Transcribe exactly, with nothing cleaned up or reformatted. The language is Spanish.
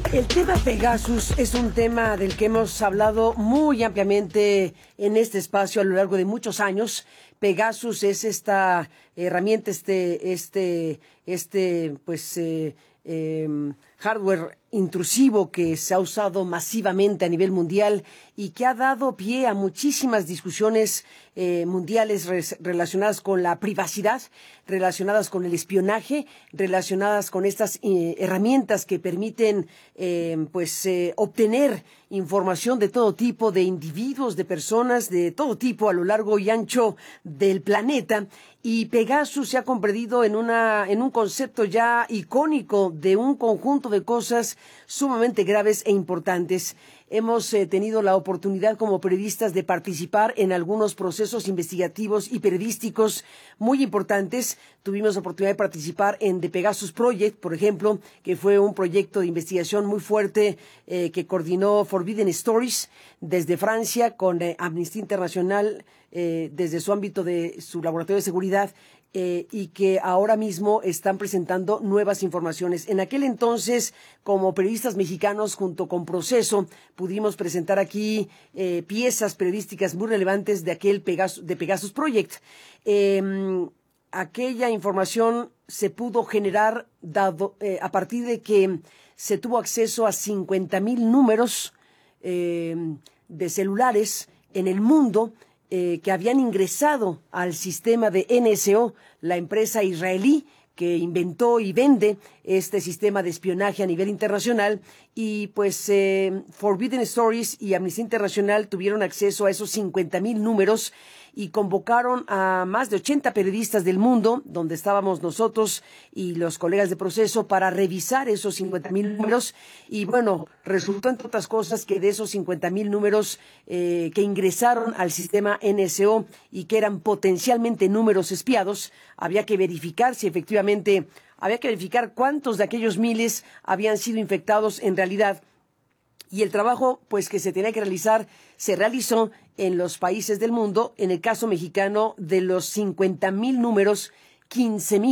El tema Pegasus es un tema del que hemos hablado muy ampliamente en este espacio a lo largo de muchos años. Pegasus es esta herramienta, este, este, este, pues, eh, eh, hardware intrusivo que se ha usado masivamente a nivel mundial y que ha dado pie a muchísimas discusiones eh, mundiales res, relacionadas con la privacidad, relacionadas con el espionaje, relacionadas con estas eh, herramientas que permiten eh, pues eh, obtener información de todo tipo, de individuos, de personas, de todo tipo a lo largo y ancho del planeta. Y Pegasus se ha convertido en una en un concepto ya icónico de un conjunto de cosas sumamente graves e importantes. Hemos eh, tenido la oportunidad como periodistas de participar en algunos procesos investigativos y periodísticos muy importantes. Tuvimos la oportunidad de participar en The Pegasus Project, por ejemplo, que fue un proyecto de investigación muy fuerte eh, que coordinó Forbidden Stories desde Francia con eh, Amnistía Internacional eh, desde su ámbito de su laboratorio de seguridad. Eh, y que ahora mismo están presentando nuevas informaciones. En aquel entonces, como periodistas mexicanos, junto con Proceso, pudimos presentar aquí eh, piezas periodísticas muy relevantes de aquel Pegasus, de Pegasus Project. Eh, aquella información se pudo generar dado, eh, a partir de que se tuvo acceso a cincuenta mil números eh, de celulares en el mundo, Eh, que habían ingresado al sistema de N S O, la empresa israelí que inventó y vende este sistema de espionaje a nivel internacional. Y pues eh, Forbidden Stories y Amnistía Internacional tuvieron acceso a esos cincuenta mil números y convocaron a más de ochenta periodistas del mundo, donde estábamos nosotros y los colegas de Proceso, para revisar esos cincuenta mil números. Y bueno, resultó, entre otras cosas, que de esos cincuenta mil números eh, que ingresaron al sistema N S O y que eran potencialmente números espiados, había que verificar si efectivamente, había que verificar cuántos de aquellos miles habían sido infectados en realidad. Y el trabajo, pues, que se tenía que realizar, se realizó en los países del mundo. En el caso mexicano, de los cincuenta mil números, quince mil